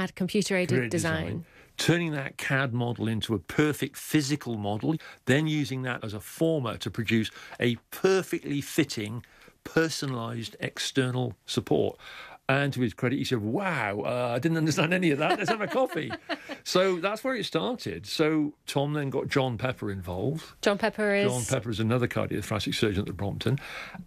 CAD, computer-aided design. Turning that CAD model into a perfect physical model, then using that as a former to produce a perfectly fitting, personalised external support. And to his credit, he said, wow, I didn't understand any of that. Let's have a coffee. So that's where it started. So Tom then got John Pepper involved. John Pepper is another cardiothoracic surgeon at the Brompton.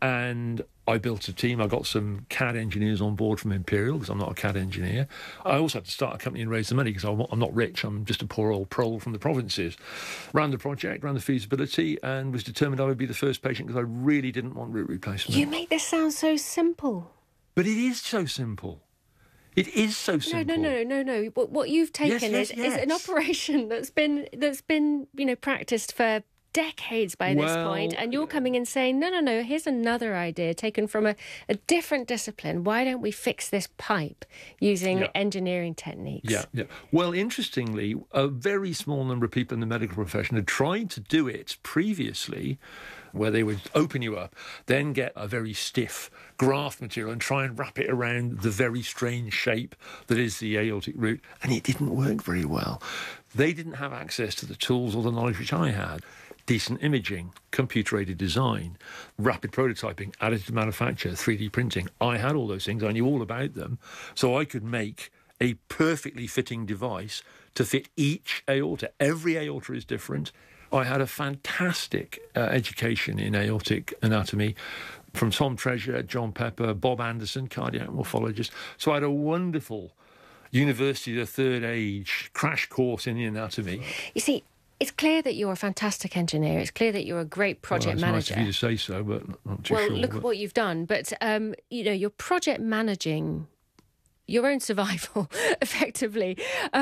And I built a team. I got some CAD engineers on board from Imperial because I'm not a CAD engineer. I also had to start a company and raise the money because I'm not rich. I'm just a poor old prole from the provinces. Ran the project, ran the feasibility, and was determined I would be the first patient because I really didn't want root replacement. You make this sound so simple. But it is so simple. It is so simple. No. What you've taken is an operation that's been practiced for decades by this point, and you're coming and saying, no, here's another idea taken from a different discipline. Why don't we fix this pipe using engineering techniques? Yeah. Well, interestingly, a very small number of people in the medical profession had tried to do it previously, where they would open you up, then get a very stiff graft material and try and wrap it around the very strange shape that is the aortic root, and it didn't work very well. They didn't have access to the tools or the knowledge which I had. Decent imaging, computer-aided design, rapid prototyping, additive manufacture, 3D printing. I had all those things. I knew all about them. So I could make a perfectly fitting device to fit each aorta. Every aorta is different. I had a fantastic education in aortic anatomy from Tom Treasure, John Pepper, Bob Anderson, cardiac morphologist. So I had a wonderful University of the Third Age crash course in the anatomy. You see, it's clear that you're a fantastic engineer. It's clear that you're a great project manager. It's nice of you to say so, but not too sure. Well, look at what you've done. But, you're project managing your own survival, effectively.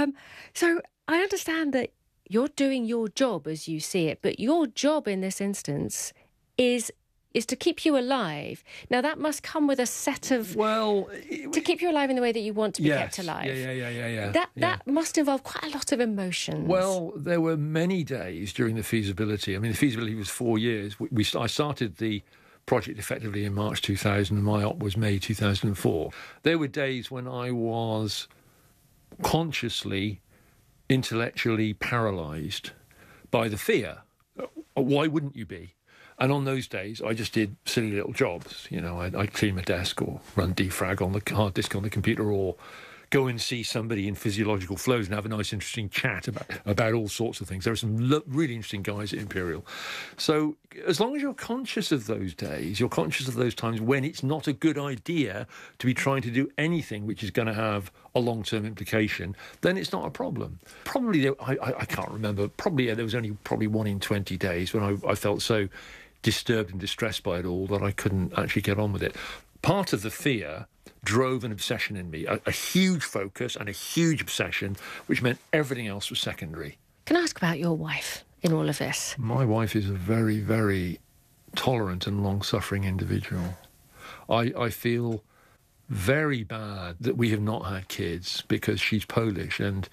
So I understand that you're doing your job as you see it, but your job in this instance is to keep you alive. Now, that must come with a set of... to keep you alive in the way that you want to be kept alive. Yeah. That must involve quite a lot of emotions. Well, there were many days during the feasibility. I mean, the feasibility was 4 years. I started the project effectively in March 2000, and my op was May 2004. There were days when I was consciously, intellectually paralysed by the fear. Why wouldn't you be? And on those days, I just did silly little jobs. I'd clean my desk or run defrag on the hard disk on the computer, or go and see somebody in physiological flows and have a nice, interesting chat about all sorts of things. There are some really interesting guys at Imperial. So as long as you're conscious of those days, you're conscious of those times when it's not a good idea to be trying to do anything which is going to have a long-term implication, then it's not a problem. Probably, I can't remember, there was only 1 in 20 days when I felt so disturbed and distressed by it all that I couldn't actually get on with it. Part of the fear drove an obsession in me, a huge focus and a huge obsession, which meant everything else was secondary. Can I ask about your wife in all of this? My wife is a very, very tolerant and long-suffering individual. I feel very bad that we have not had kids because she's Polish, and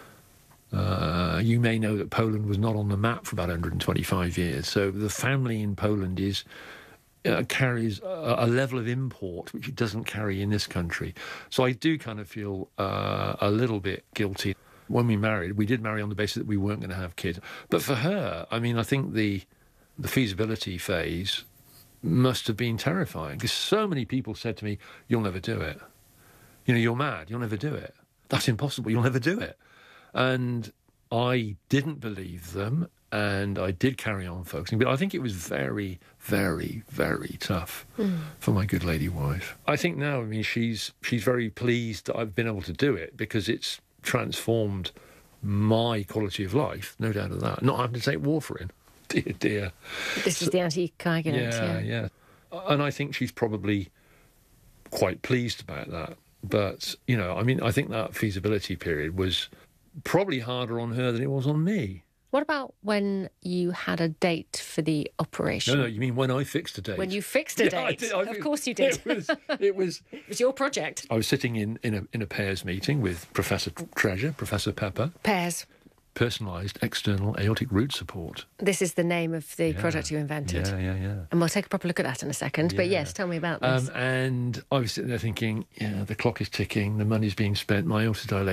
you may know that Poland was not on the map for about 125 years. So the family in Poland carries a level of import which it doesn't carry in this country. So I do kind of feel a little bit guilty. When we married, we did marry on the basis that we weren't going to have kids. But for her, I mean, I think the feasibility phase must have been terrifying because so many people said to me, "You'll never do it. You're mad. You'll never do it. That's impossible. You'll never do it." And I didn't believe them, and I did carry on focusing. But I think it was very, very, very tough for my good lady wife. I think now, I mean, she's very pleased that I've been able to do it because it's transformed my quality of life, no doubt of that. Not having to take warfarin. Dear. This is the anticoagulant, yeah. And I think she's probably quite pleased about that. But, I mean, I think that feasibility period was probably harder on her than it was on me. What about when you had a date for the operation? No, you mean when I fixed a date? When you fixed a date? Of course you did. It was your project. I was sitting in a pairs meeting with Professor Treasure, Professor Pepper. Pairs. Personalised external aortic root support. This is the name of the product you invented. Yeah. And we'll take a proper look at that in a second. But yes, tell me about this. And I was sitting there thinking, the clock is ticking, the money's being spent, my aorta dilated.